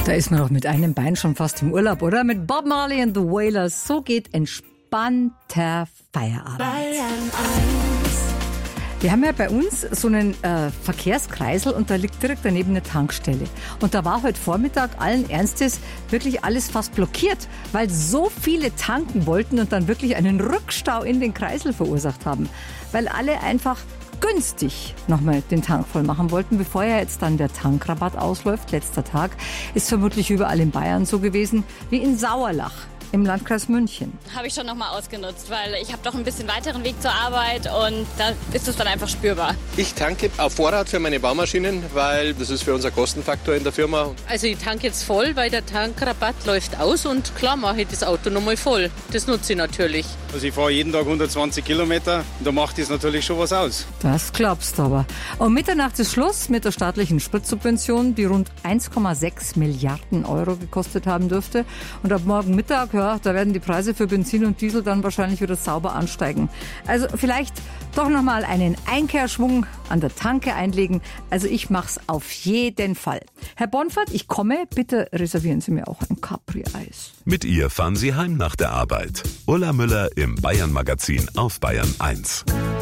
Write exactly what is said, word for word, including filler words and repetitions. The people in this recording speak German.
Da ist man doch mit einem Bein schon fast im Urlaub, oder? Mit Bob Marley and the Wailers. So geht entspannter Feierabend. Wir haben ja bei uns so einen äh, Verkehrskreisel und da liegt direkt daneben eine Tankstelle. Und da war heute Vormittag allen Ernstes wirklich alles fast blockiert, weil so viele tanken wollten und dann wirklich einen Rückstau in den Kreisel verursacht haben. Weil alle einfach günstig nochmal den Tank voll machen wollten, bevor ja jetzt dann der Tankrabatt ausläuft. Letzter Tag ist vermutlich überall in Bayern so gewesen wie in Sauerlach im Landkreis München. Habe ich schon nochmal ausgenutzt, weil ich habe doch ein bisschen weiteren Weg zur Arbeit und da ist es dann einfach spürbar. Ich tanke auf Vorrat für meine Baumaschinen, weil das ist für uns ein Kostenfaktor in der Firma. Also ich tanke jetzt voll, weil der Tankrabatt läuft aus und klar mache ich das Auto nochmal voll. Das nutze ich natürlich. Also ich fahre jeden Tag hundertzwanzig Kilometer und da macht das natürlich schon was aus. Das glaubst du aber. Um Mitternacht ist Schluss mit der staatlichen Spritzsubvention, die rund eins Komma sechs Milliarden Euro gekostet haben dürfte. Und ab morgen Mittag, ja, da werden die Preise für Benzin und Diesel dann wahrscheinlich wieder sauber ansteigen. Also vielleicht doch nochmal einen Einkehrschwung an der Tanke einlegen. Also ich mach's auf jeden Fall. Herr Bonfert, ich komme. Bitte reservieren Sie mir auch ein Capri-Eis. Mit ihr fahren Sie heim nach der Arbeit. Ulla Müller im Bayern Magazin auf Bayern eins.